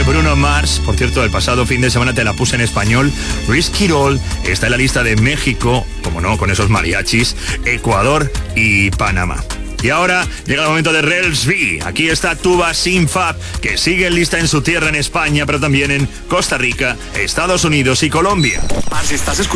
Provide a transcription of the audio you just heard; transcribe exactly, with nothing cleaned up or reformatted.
de Bruno Mars. Por cierto, el pasado fin de semana te la puse en español. Risky Roll está en la lista de México, como no, con esos mariachis, Ecuador y Panamá. Y ahora llega el momento de Rels V. Aquí está Tuba Sin Fab, que sigue en lista en su tierra en España, pero también en Costa Rica, Estados Unidos y Colombia. Si estás